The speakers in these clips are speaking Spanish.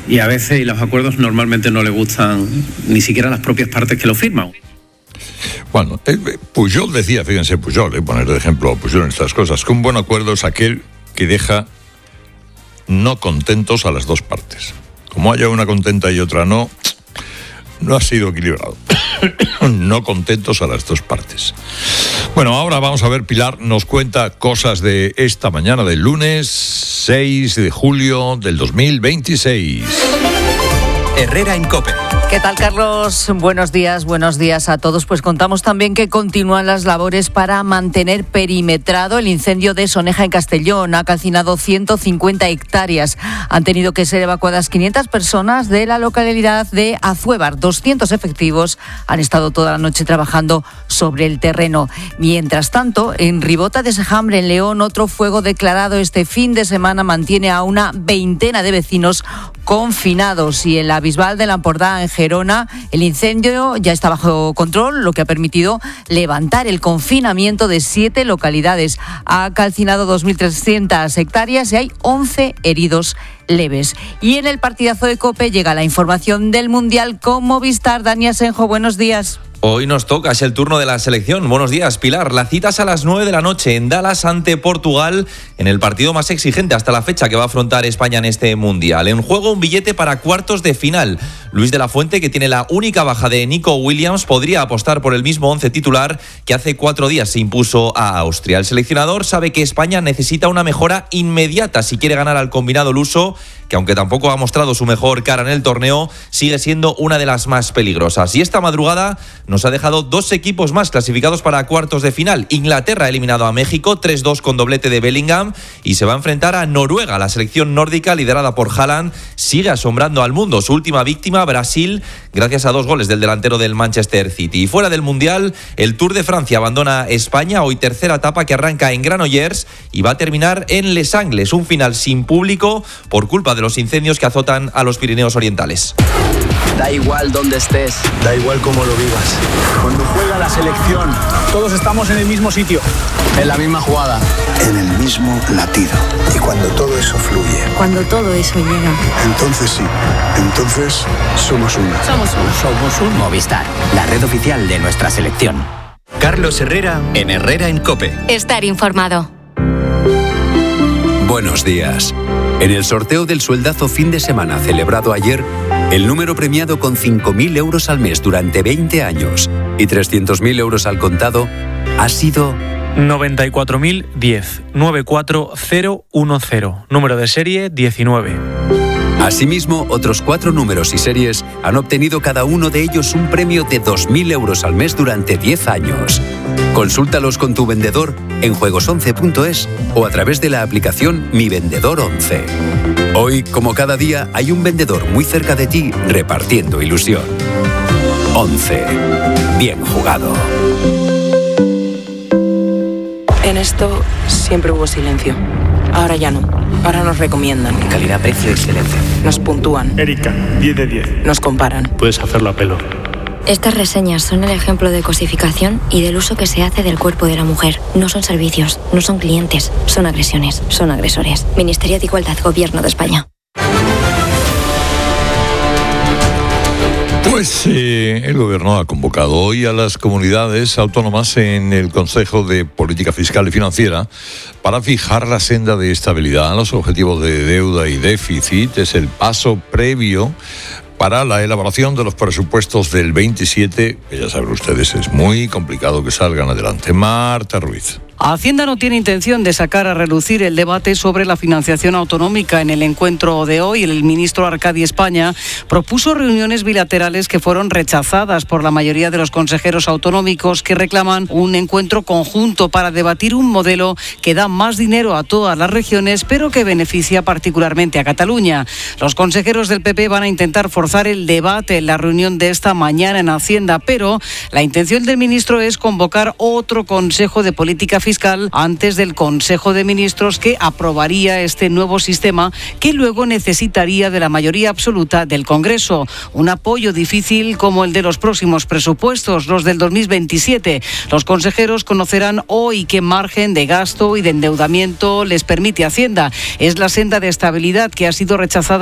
y a veces los acuerdos normalmente no le gustan ni siquiera a las propias partes que lo firman. Bueno, Pujol decía, fíjense, Pujol, poner de ejemplo a Pujol en estas cosas, que un buen acuerdo es aquel que deja no contentos a las dos partes. Como haya una contenta y otra no ha sido equilibrado. No contentos a las dos partes. Bueno, ahora vamos a ver, Pilar nos cuenta cosas de esta mañana del lunes 6 de julio del 2026. Herrera en COPE. ¿Qué tal, Carlos? Buenos días a todos. Pues contamos también que continúan las labores para mantener perimetrado el incendio de Soneja en Castellón. Ha calcinado 150 hectáreas. Han tenido que ser evacuadas 500 personas de la localidad de Azuévar. 200 efectivos han estado toda la noche trabajando sobre el terreno. Mientras tanto, en Ribota de Sejambre, en León, otro fuego declarado este fin de semana mantiene a una veintena de vecinos confinados. Y en la Bisbal de la Empordà, en Gerona, el incendio ya está bajo control, lo que ha permitido levantar el confinamiento de 7 localidades. Ha calcinado 2.300 hectáreas y hay 11 heridos leves. Y en el partidazo de COPE llega la información del Mundial con Movistar. Dani Asenjo, buenos días. Hoy nos toca, es el turno de la selección. Buenos días, Pilar. La cita es a las 9 de la noche en Dallas ante Portugal, en el partido más exigente hasta la fecha que va a afrontar España en este Mundial. En juego un billete para cuartos de final. Luis de la Fuente, que tiene la única baja de Nico Williams, podría apostar por el mismo 11 titular que hace 4 días se impuso a Austria. El seleccionador sabe que España necesita una mejora inmediata si quiere ganar al combinado luso, que aunque tampoco ha mostrado su mejor cara en el torneo, sigue siendo una de las más peligrosas. Y esta madrugada nos ha dejado 2 equipos más clasificados para cuartos de final. Inglaterra ha eliminado a México 3-2 con doblete de Bellingham y se va a enfrentar a Noruega. La selección nórdica, liderada por Haaland, sigue asombrando al mundo. Su última víctima, Brasil, gracias a 2 goles del delantero del Manchester City. Y fuera del Mundial, el Tour de Francia abandona España, hoy tercera etapa que arranca en Granollers y va a terminar en Les Angles, un final sin público por culpa de los incendios que azotan a los Pirineos orientales. Da igual dónde estés, da igual cómo lo vivas. Cuando juega la selección, todos estamos en el mismo sitio, en la misma jugada, en el mismo latido. Y cuando todo eso fluye, cuando todo eso llega, entonces sí, entonces somos uno. Somos un Movistar, la red oficial de nuestra selección. Carlos Herrera en Herrera en COPE. Estar informado. Buenos días. En el sorteo del sueldazo fin de semana celebrado ayer, el número premiado con 5.000 euros al mes durante 20 años y 300.000 euros al contado ha sido 94.010, 94010, número de serie 19. Asimismo, otros 4 números y series han obtenido cada uno de ellos un premio de 2.000 euros al mes durante 10 años. Consúltalos con tu vendedor en juegos11.es o a través de la aplicación Mi Vendedor 11. Hoy, como cada día, hay un vendedor muy cerca de ti repartiendo ilusión. 11. Bien jugado. En esto siempre hubo silencio. Ahora ya no. Ahora nos recomiendan. Calidad, precio, excelencia. Nos puntúan. Erika, 10 de 10. Nos comparan. Puedes hacerlo a pelo. Estas reseñas son el ejemplo de cosificación y del uso que se hace del cuerpo de la mujer. No son servicios, no son clientes, son agresiones, son agresores. Ministerio de Igualdad, Gobierno de España. Pues el Gobierno ha convocado hoy a las comunidades autónomas en el Consejo de Política Fiscal y Financiera para fijar la senda de estabilidad. Los objetivos de deuda y déficit es el paso previo para la elaboración de los presupuestos del 27, que ya saben ustedes es muy complicado que salgan adelante. Marta Ruiz. Hacienda no tiene intención de sacar a relucir el debate sobre la financiación autonómica. En el encuentro de hoy, el ministro Arcadi España propuso reuniones bilaterales que fueron rechazadas por la mayoría de los consejeros autonómicos, que reclaman un encuentro conjunto para debatir un modelo que da más dinero a todas las regiones, pero que beneficia particularmente a Cataluña. Los consejeros del PP van a intentar forzar el debate en la reunión de esta mañana en Hacienda, pero la intención del ministro es convocar otro Consejo de Política Fiscal antes del Consejo de Ministros, que aprobaría este nuevo sistema, que luego necesitaría de la mayoría absoluta del Congreso. Un apoyo difícil como el de los próximos presupuestos, los del 2027. Los consejeros conocerán hoy qué margen de gasto y de endeudamiento les permite Hacienda. Es la senda de estabilidad que ha sido rechazada hasta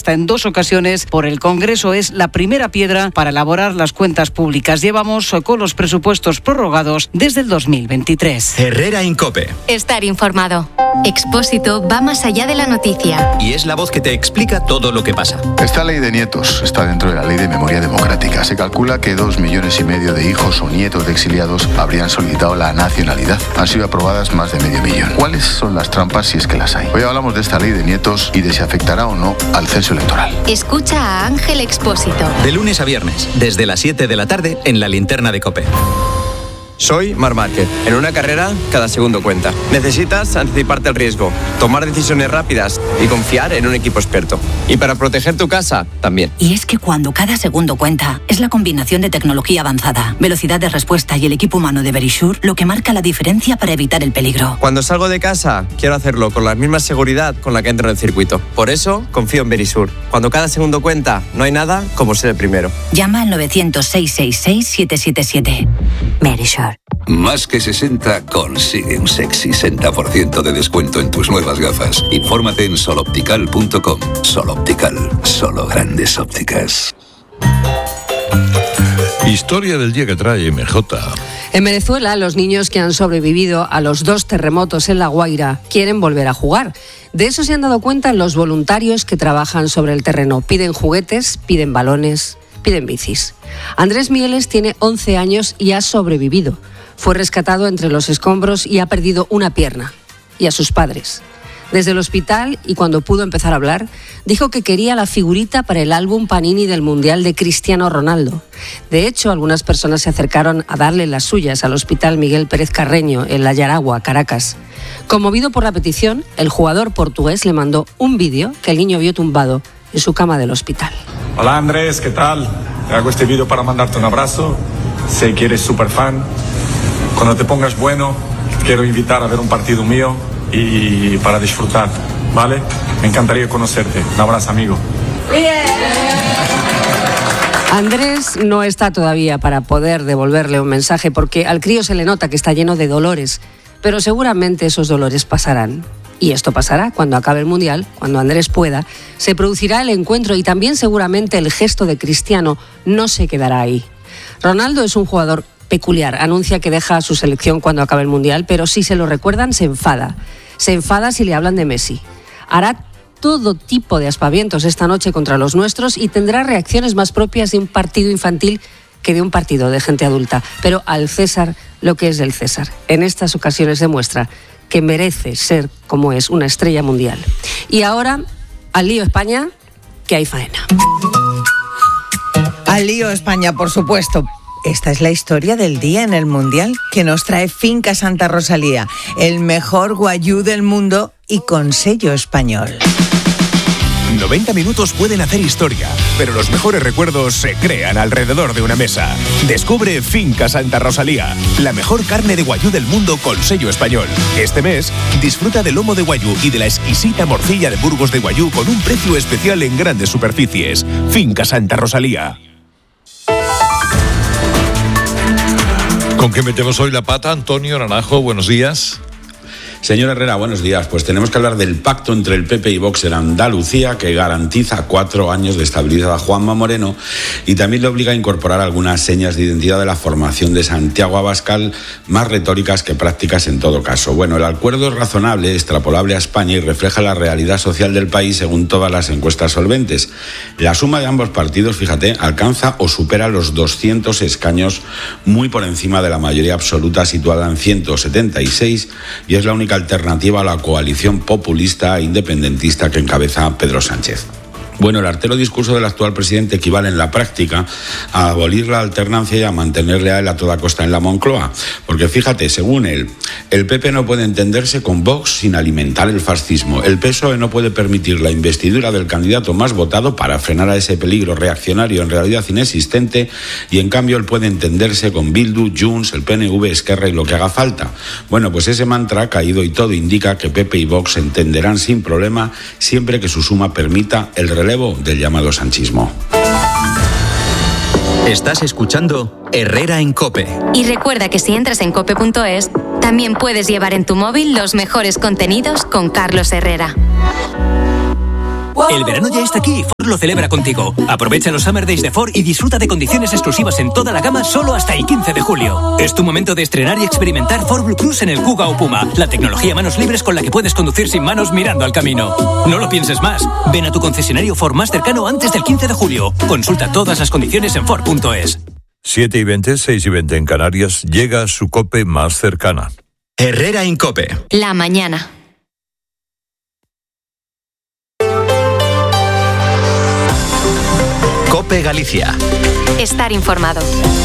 propuesta en 2 ocasiones por el Congreso es la primera piedra para elaborar las cuentas públicas. Llevamos con los presupuestos prorrogados desde el 2023. Herrera en COPE. Estar informado. Expósito va más allá de la noticia. Y es la voz que te explica todo lo que pasa. Esta ley de nietos está dentro de la ley de memoria democrática. Se calcula que 2,5 millones de hijos o nietos de exiliados habrían solicitado la nacionalidad. Han sido aprobadas más de 500.000. ¿Cuáles son las trampas si es que las hay? Hoy hablamos de esta ley de nietos y de si afectará o no al censo electoral. Escucha a Ángel Expósito. De lunes a viernes, desde las 7 de la tarde, en la linterna de COPE. Soy Marc Márquez. En una carrera, cada segundo cuenta. Necesitas anticiparte al riesgo, tomar decisiones rápidas y confiar en un equipo experto. Y para proteger tu casa, también. Y es que cuando cada segundo cuenta, es la combinación de tecnología avanzada, velocidad de respuesta y el equipo humano de Verisure lo que marca la diferencia para evitar el peligro. Cuando salgo de casa, quiero hacerlo con la misma seguridad con la que entro en el circuito. Por eso, confío en Verisure. Cuando cada segundo cuenta, no hay nada como ser el primero. Llama al 900-666-777. Verisure. Más que 60 consigue un sexy 60% de descuento en tus nuevas gafas. Infórmate en soloptical.com. Soloptical, solo grandes ópticas. Historia del día que trae MJ. En Venezuela, los niños que han sobrevivido a los 2 terremotos en La Guaira quieren volver a jugar. De eso se han dado cuenta los voluntarios que trabajan sobre el terreno. Piden juguetes, piden balones, piden bicis. Andrés Mieles tiene 11 años y ha sobrevivido. Fue rescatado entre los escombros y ha perdido una pierna. Y a sus padres. Desde el hospital, y cuando pudo empezar a hablar, dijo que quería la figurita para el álbum Panini del Mundial de Cristiano Ronaldo. De hecho, algunas personas se acercaron a darle las suyas al Hospital Miguel Pérez Carreño, en La Yaragua, Caracas. Conmovido por la petición, el jugador portugués le mandó un vídeo que el niño vio tumbado en su cama del hospital. Hola Andrés, ¿qué tal? Te hago este vídeo para mandarte un abrazo. Sé que eres súper fan. Cuando te pongas bueno, quiero invitar a ver un partido mío y para disfrutar, ¿vale? Me encantaría conocerte. Un abrazo, amigo. Andrés no está todavía para poder devolverle un mensaje porque al crío se le nota que está lleno de dolores, pero seguramente esos dolores pasarán. Y esto pasará cuando acabe el Mundial, cuando Andrés pueda, se producirá el encuentro y también seguramente el gesto de Cristiano no se quedará ahí. Ronaldo es un jugador peculiar, anuncia que deja a su selección cuando acabe el Mundial, pero si se lo recuerdan se enfada. Se enfada si le hablan de Messi. Hará todo tipo de aspavientos esta noche contra los nuestros y tendrá reacciones más propias de un partido infantil que de un partido de gente adulta. Pero al César lo que es del César. En estas ocasiones demuestra que merece ser, como es, una estrella mundial. Y ahora, al lío España, que hay faena. Al lío España, por supuesto. Esta es la historia del día en el Mundial que nos trae Finca Santa Rosalía, el mejor guayú del mundo y con sello español. 90 minutos pueden hacer historia, pero los mejores recuerdos se crean alrededor de una mesa. Descubre Finca Santa Rosalía, la mejor carne de guayú del mundo con sello español. Este mes, disfruta del lomo de guayú y de la exquisita morcilla de Burgos de guayú con un precio especial en grandes superficies. Finca Santa Rosalía. ¿Con qué metemos hoy la pata? Antonio Naranjo, buenos días. Señor Herrera, buenos días. Pues tenemos que hablar del pacto entre el PP y Vox en Andalucía, que garantiza 4 años de estabilidad a Juanma Moreno y también le obliga a incorporar algunas señas de identidad de la formación de Santiago Abascal, más retóricas que prácticas en todo caso. Bueno, el acuerdo es razonable, extrapolable a España y refleja la realidad social del país según todas las encuestas solventes. La suma de ambos partidos, fíjate, alcanza o supera los 200 escaños, muy por encima de la mayoría absoluta situada en 176, y es la única alternativa a la coalición populista e independentista que encabeza Pedro Sánchez. Bueno, el artero discurso del actual presidente equivale en la práctica a abolir la alternancia y a mantenerle a él a toda costa en la Moncloa. Porque fíjate, según él, el PP no puede entenderse con Vox sin alimentar el fascismo. El PSOE no puede permitir la investidura del candidato más votado para frenar a ese peligro reaccionario en realidad inexistente, y en cambio él puede entenderse con Bildu, Junts, el PNV, Esquerra y lo que haga falta. Bueno, pues ese mantra ha caído y todo indica que PP y Vox se entenderán sin problema siempre que su suma permita el relevo del llamado sanchismo. Estás escuchando Herrera en COPE. Y recuerda que si entras en cope.es, también puedes llevar en tu móvil los mejores contenidos con Carlos Herrera. El verano ya está aquí y Ford lo celebra contigo. Aprovecha los Summer Days de Ford y disfruta de condiciones exclusivas en toda la gama solo hasta el 15 de julio. Es tu momento de estrenar y experimentar Ford Blue Cruise en el Kuga o Puma, la tecnología manos libres con la que puedes conducir sin manos mirando al camino. No lo pienses más. Ven a tu concesionario Ford más cercano antes del 15 de julio. Consulta todas las condiciones en Ford.es. 7:20, 6:20 en Canarias, llega su COPE más cercana. Herrera en COPE. La mañana. COPE Galicia. Estar informado.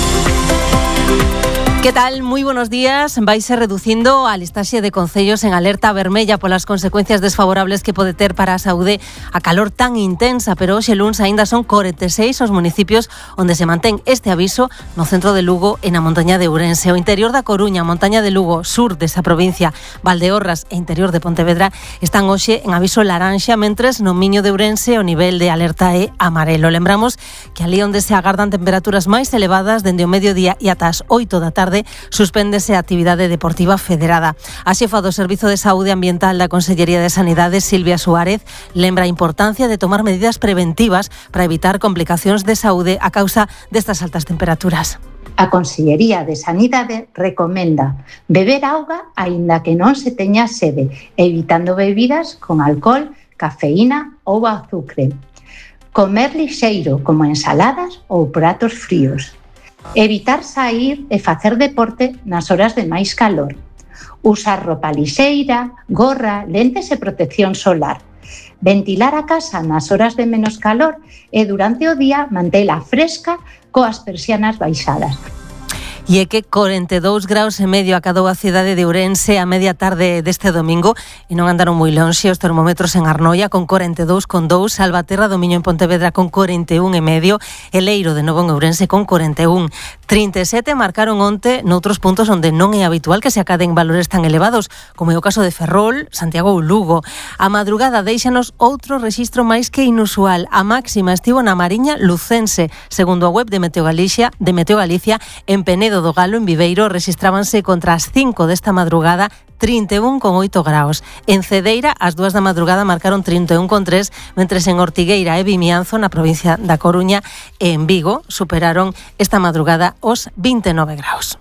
¿Qué tal? Muy buenos días. Vais reducindo a listaxe de concellos en alerta vermella polas consecuencias desfavorables que pode ter para a saúde a calor tan intensa, pero hoxe luns aínda son 46 os municipios onde se mantén este aviso no centro de Lugo e na montaña de Ourense. O interior da Coruña, montaña de Lugo, sur desa provincia, Valdeorras e interior de Pontevedra están hoxe en aviso laranxa, mentres no Miño de Ourense o nivel de alerta é amarelo. Lembramos que ali onde se agardan temperaturas máis elevadas dende o mediodía e ata as 8 da tarde suspéndese a actividade deportiva federada. A xefa do Servizo de Saúde Ambiental da Consellería de Sanidade, Silvia Suárez, lembra a importancia de tomar medidas preventivas para evitar complicacións de saúde a causa destas altas temperaturas. A Consellería de Sanidade recomenda beber auga aínda que non se teña sede, evitando bebidas con alcohol, cafeína ou azucre. Comer lixeiro, como ensaladas ou pratos fríos. Evitar sair e facer deporte nas horas de máis calor. Usar roupa lixeira, gorra, lentes e protección solar. Ventilar a casa nas horas de menos calor e durante o día mantela fresca coas persianas baixadas. E é que 42 graus e medio acadou a cidade de Ourense a media tarde deste domingo e non andaron moi lonxe os termómetros en Arnoia con 42,2, Salvaterra do Miño en Pontevedra con 41,5 e Leiro de novo en Ourense con 41. 37 marcaron onte noutros puntos onde non é habitual que se acaden valores tan elevados, como é o caso de Ferrol, Santiago ou Lugo. A madrugada deixanos outro rexistro máis que inusual. A máxima estivo na Mariña Lucense, segundo a web de Meteo Galicia, en Penedo do Galo, en Viveiro, rexistrábanse contra as 5 desta madrugada 31,8 graus. En Cedeira, ás 2 da madrugada marcaron 31,3, mentres en Ortigueira e Vimianzo, na provincia da Coruña, e en Vigo, superaron esta madrugada os 29 graus.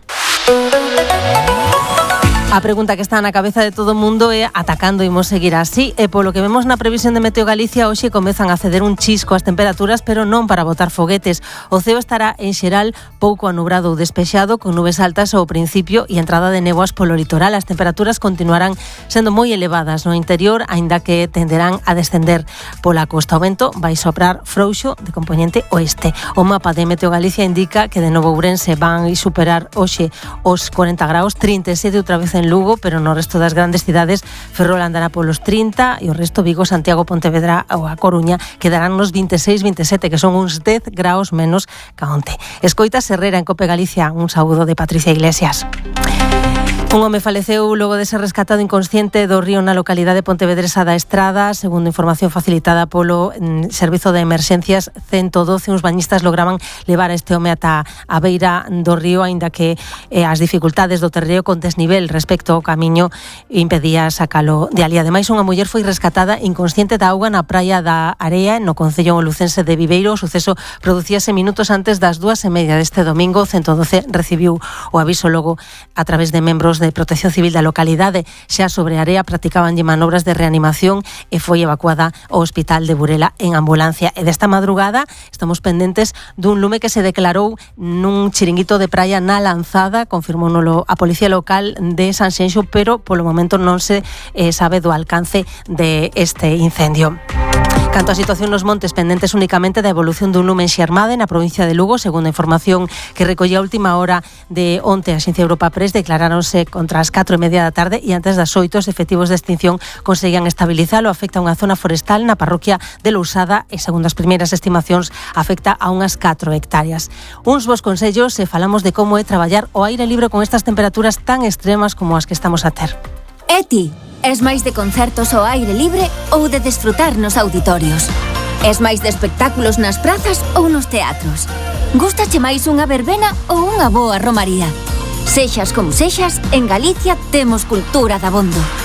A pregunta que está na cabeza de todo o mundo é atacando imos seguir así, e polo que vemos na previsión de Meteo Galicia hoxe comezan a ceder un chisco as temperaturas, pero non para botar foguetes. O ceo estará en xeral pouco anubrado ou despexado, con nubes altas ao principio e entrada de néboas polo litoral. As temperaturas continuarán sendo moi elevadas no interior, aínda que tenderán a descender pola costa. O vento vai soprar frouxo de compoñente oeste. O mapa de Meteo Galicia indica que de novo Ourense van superar hoxe os 40 graus, 37 outra vez en Lugo, pero no resto das grandes cidades Ferrol andará polos 30 e o resto Vigo, Santiago, Pontevedra ou a Coruña quedarán nos 26, 27, que son uns 10 graus menos que onte. Escoitas Herrera en COPE Galicia, un saúdo de Patricia Iglesias. Un home faleceu logo de ser rescatado inconsciente do río na localidade pontevedresa da Estrada. Segundo información facilitada polo Servizo de Emerxencias 112, uns bañistas lograban levar a este home ata a beira do río, aínda que as dificultades do terreo con desnivel respecto ao camiño impedía sacalo de ali. Ademais, unha muller foi rescatada inconsciente da auga na praia da Area, no concello lucense de Viveiro. O suceso producíase minutos antes das 2:30 deste domingo. 112 recibiu o aviso logo a través de membros de Protección Civil da localidade. Xa sobre a Area practicabanlle manobras de reanimación e foi evacuada ao hospital de Burela en ambulancia. E desta madrugada estamos pendentes dun lume que se declarou nun chiringuito de praia na Lanzada, confirmouno a Policía Local de Sanxenxo, pero polo momento non se sabe do alcance de este incendio. Canto a situación nos montes, pendentes únicamente da evolución dun lume en Xermade, na provincia de Lugo. Segundo a información que recollía a última hora de onte a Axencia Europa Press, declaráronse contra as 4:30 da tarde e antes das 8 os efectivos de extinción conseguían estabilizalo. Afecta a unha zona forestal na parroquia de Lousada e, segundo as primeiras estimacións, afecta a unhas 4 hectáreas. Uns bons consellos se falamos de como é traballar ao aire libre con estas temperaturas tan extremas como as que estamos a ter. Eti, es máis de concertos ao aire libre ou de desfrutar nos auditorios? Es máis de espectáculos nas prazas ou nos teatros? Gústache máis unha verbena ou unha boa romaría? Sexas como sexas, en Galicia temos cultura dabondo.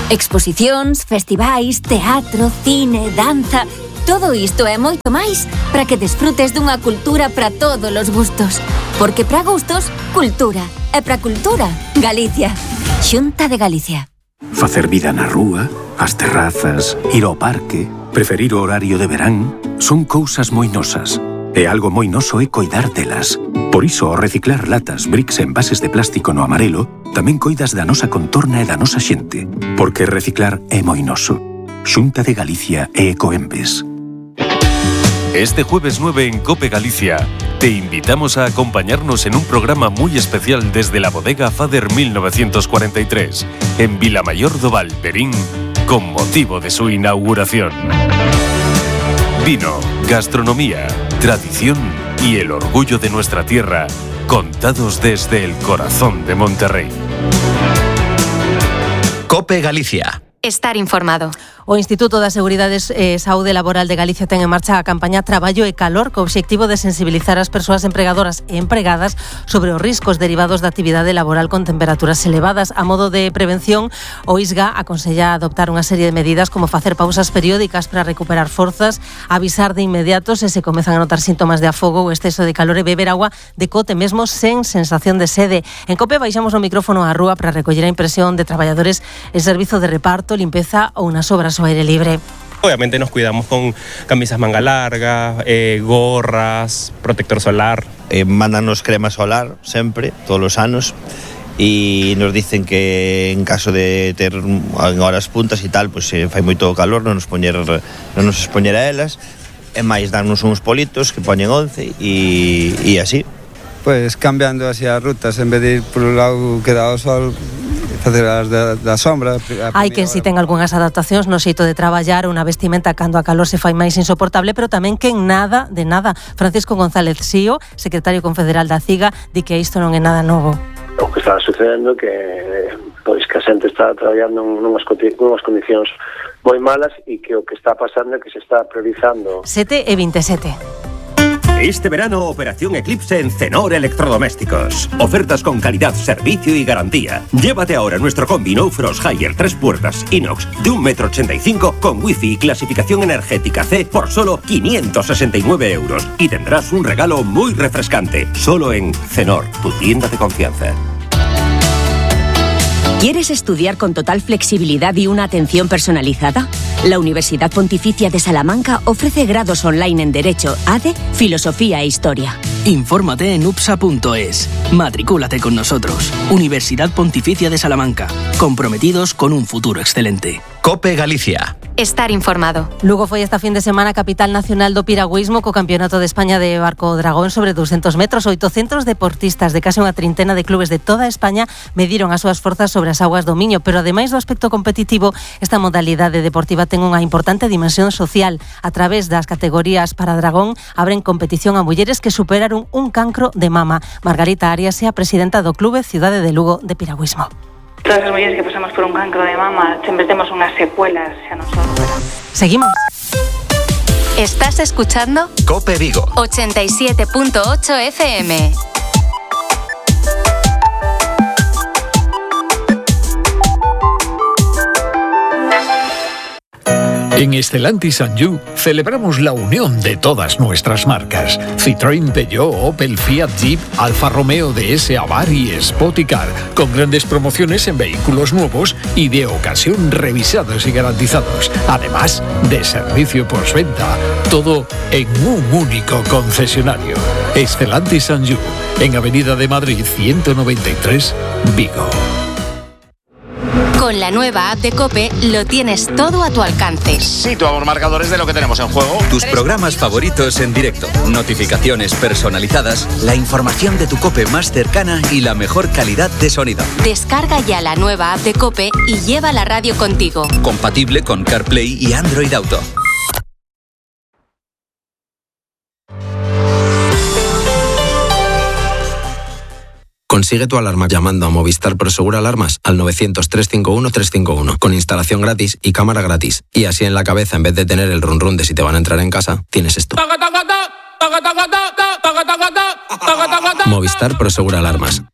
Exposicións, festivais, teatro, cine, danza... Todo isto e moito máis para que desfrutes dunha cultura para todos os gustos. Porque para gustos, cultura. E para cultura, Galicia. Xunta de Galicia. Facer vida na rúa, as terrazas, ir ao parque, preferir o horario de verán, son cousas moi nosas. E algo moi noso é coidar delas. Por iso, ao reciclar latas, bricks e envases de plástico no amarelo, tamén coidas da nosa contorna e da nosa xente. Porque reciclar é moi noso. Xunta de Galicia e Ecoembes. Este jueves 9 en COPE Galicia, te invitamos a acompañarnos en un programa muy especial desde la bodega Fader 1943, en Vilamayor do Val, Verín, con motivo de su inauguración. Vino, gastronomía, tradición y el orgullo de nuestra tierra, contados desde el corazón de Monterrey. COPE Galicia. Estar informado. O Instituto da Seguridade e Saúde Laboral de Galicia ten en marcha a campaña Traballo e Calor co obxectivo de sensibilizar as persoas empregadoras e empregadas sobre os riscos derivados da actividade laboral con temperaturas elevadas. A modo de prevención, o ISGA aconsella adoptar unha serie de medidas como facer pausas periódicas para recuperar forzas, avisar de inmediato se comezan a notar síntomas de afogo ou exceso de calor e beber agua de cote mesmo sen sensación de sede. En COPE baixamos o micrófono á rúa para recoller a impresión de traballadores en servizo de reparto, limpeza ou nas obras ao aire libre. Obviamente nos cuidamos con camisas manga larga, gorras, protector solar. Mándanos crema solar sempre, todos os anos, e nos dicen que en caso de ter en horas puntas e tal, pues fai moito calor, non nos expoñer a elas, e máis darnos uns politos que poñen 11 e así. Pues cambiando así as rutas, en vez de ir por un lado que dá o sol, facer as da sombra. Hai quen si ten algunhas adaptacións no xeito de traballar, unha vestimenta cando a calor se fai máis insoportable, pero tamén quen nada de nada. Francisco González Sío, secretario confederal da CIGA, di que isto non é nada novo. O que está sucedendo que pois que a xente está traballando nunhas condicións moi malas e que o que está pasando é que se está priorizando. 7:27. Este verano, Operación Eclipse en Cenor Electrodomésticos. Ofertas con calidad, servicio y garantía. Llévate ahora nuestro combi No Frost Higher 3 puertas inox de 1,85 m con wifi y clasificación energética C por solo 569 €. Y tendrás un regalo muy refrescante. Solo en Cenor, tu tienda de confianza. ¿Quieres estudiar con total flexibilidad y una atención personalizada? La Universidad Pontificia de Salamanca ofrece grados online en Derecho, ADE, Filosofía e Historia. Infórmate en upsa.es. Matricúlate con nosotros. Universidad Pontificia de Salamanca. Comprometidos con un futuro excelente. COPE Galicia. Estar informado. Lugo foi esta fin de semana capital nacional do piragüismo co Campeonato de España de Barco Dragón sobre 200 metros. 800 deportistas de case unha trintena de clubes de toda España mediron as súas forzas sobre as augas do Miño, pero ademais do aspecto competitivo, esta modalidade deportiva ten unha importante dimensión social. A través das categorías para dragón abren competición a mulleres que superaron un cancro de mama. Margarita Arias é a presidenta do Clube Cidade de Lugo de Piragüismo. Todas as mulleres que pasamos por un cancro de mama sempre temos unhas secuelas, xa non son. Seguimos. Estás escuchando COPE Vigo 87.8 FM. En Stellantis Sanju celebramos la unión de todas nuestras marcas. Citroën, Peugeot, Opel, Fiat, Jeep, Alfa Romeo, DS, Abarth y Spoticar, con grandes promociones en vehículos nuevos y de ocasión revisados y garantizados. Además de servicio postventa, todo en un único concesionario. Stellantis Sanju, en Avenida de Madrid 193, Vigo. Con la nueva app de COPE lo tienes todo a tu alcance. Situamos marcadores de lo que tenemos en juego. Tus programas favoritos en directo, notificaciones personalizadas, la información de tu COPE más cercana y la mejor calidad de sonido. Descarga ya la nueva app de COPE y lleva la radio contigo. Compatible con CarPlay y Android Auto. Consigue tu alarma llamando a Movistar Prosegur Alarmas al 900-351-351 con instalación gratis y cámara gratis. Y así en la cabeza, en vez de tener el run run de si te van a entrar en casa, tienes esto. Movistar Prosegur Alarmas.